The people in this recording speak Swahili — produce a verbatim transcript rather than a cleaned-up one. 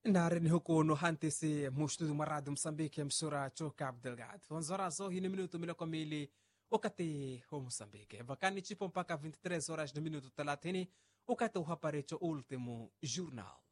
Narin huku no hantisi mushtudu marado Moçambique emissora cho Cabo Delgado. onze horas ou no minuto mil kamili wakati ho Moçambique. Vakani tipo mpaka vinte e três horas no minuto talatini wakati uhaparecho último jornal.